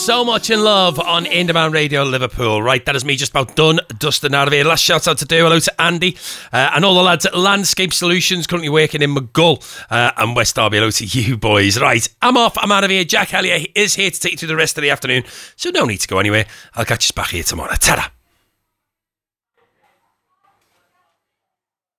So much in love on In Demand Radio Liverpool. Right, that is me just about done dusting out of here. Last shout out to do hello to Andy and all the lads at Landscape Solutions, currently working in McGull and West Derby. Hello to you boys. Right, I'm off, I'm out of here. Jack Hellier is here to take you through the rest of the afternoon, so no need to go anywhere. I'll catch you back here tomorrow. Ta-da.